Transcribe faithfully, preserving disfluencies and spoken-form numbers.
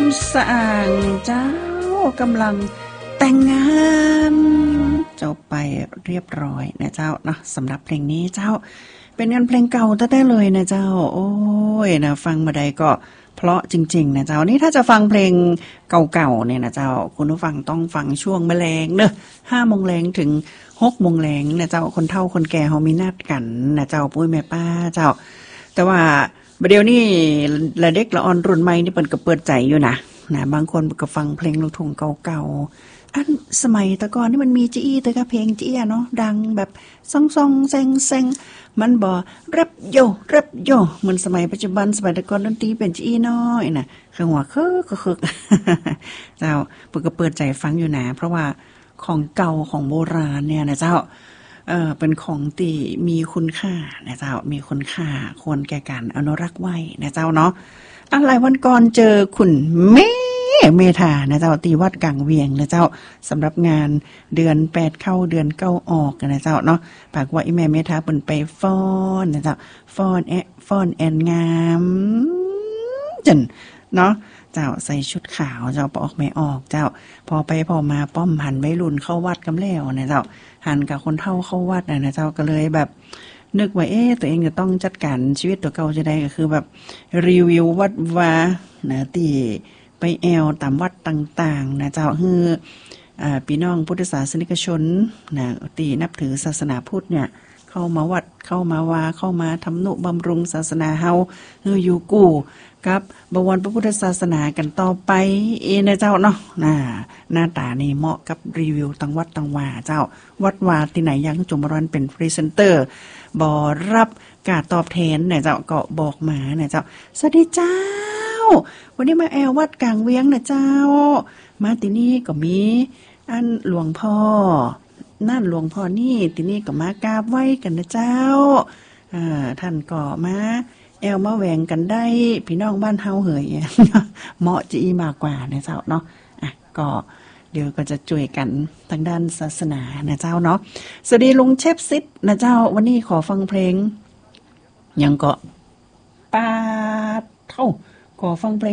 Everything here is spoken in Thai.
สอ่างเจ้ากำลังแต่งงานจบไปเรียบร้อยนะเจ้าเนาะสำหรับเพลงนี้เจ้าเป็นงานเพลงเก่าแท้ๆเลยนะเจ้าโอ้ยนะฟังมาใดก็เพราะจริงๆนะเจ้านี่ถ้าจะฟังเพลงเก่าๆเนี่ยนะเจ้าคุณผู้ฟังต้องฟังช่วงแมลงเนอะห้าโมงแรงถึงหกโมงแรงนะเจ้าคนเฒ่าคนแก่เขามีนัดกันนะเจ้าปุ้ยแม่ป้าเจ้าแต่ว่าเดี๋ยวนี้ละเด็กละอ่อนรุ่นใหม่นี่เปิ้นก็เปิดใจอยู่นะนะบางคนก็ฟังเพลงลูกทุ่งเก่าๆอันสมัยแต่ก่อนนี่มันมีจี้อี้แต่ก็เพลงจี้อ่ะเนาะดังแบบซ่องๆแซงๆมันบ่แรปโยแรปโยเหมือนสมัยปัจจุบันสมัยแต่ก่อนดนตรีเป็นจี้อี้น้อยน่ะคือหัวคึกคึกเจ้าเปิ้นก็เปิดใจฟังอยู่นะเพราะว่าของเก่าของโบราณเนี่ยนะเจ้าเอ่อเป็นของที่มีคุณค่านะเจ้ามีคุณค่าควรแก่การอนุรักษ์ไว้นะเจ้าเนาะอะไรวันก่อนเจอคุณเมเมธานะเจ้าตีวัดกลางเวียงนะเจ้าสำหรับงานเดือนแปดเข้าเดือนเก้าออกนะเจ้าเนาะปากว่าอีแม่เมธาเปิ้นไปฟ้อนนะเจ้าฟ้อนแอะฟ้อนแอนงามจันเนาะเจ้าใส่ชุดขาวเจ้าปอกไม่ออกเจ้าพอไปพอมาป้อมหันไว้รุ่นเข้าวัดกำแล้วนะเจ้าหันกับคนเฒ่าเข้าวัดนะเจ้าก็เลยแบบนึกว่าเอ๊ะตัวเองจะต้องจัดการชีวิตตัวเก่าจะได้ก็คือแบบรีวิววัดวานะที่ไปแอวตามวัดต่างๆนะเจ้าคืออ่าพี่น้องพุทธศาสนิกชนนะที่นับถือศาสนาพุทธเนี่ยเข้ามาวัดเข้ามาวาเข้ามาทำนุบำรุงศาสนาเฮาคืออยู่กู้กับบวรพระพุทธศาสนากันต่อไปเอนะเจ้าเนาะน่าหน้าตานี่เหมาะกับรีวิวตังวัดตังวาเจ้าวัดวาที่ไหนยังจมรอนเป็นพรีเซนเตอร์บ่รับการตอบแทนเนี่ยเจ้าก็บอกมาเนี่ยเจ้าสวัสดีเจ้าวันนี้มาแอววัดกลางเวียงนะเจ้ามาที่นี่ก็มีอันหลวงพ่อนั่นหลวงพ่อนี่ที่นี่ก็มากราบไหว้กันนะเจ้าอ่าท่านก็มาแอวมาแหวงกันได้พี่น้องบ้านเฮาเหยเหมาะจีมากกว่านะเจ้าเนาะอ่ะก็เดี๋ยวก็จะช่วยกันทางด้านศาสนานะเจ้าเนาะสวัสดีลุงเชฟซิดนะเจ้าวันนี้ขอฟังเพลงยังก็ปาดเท่าขอฟังเพลง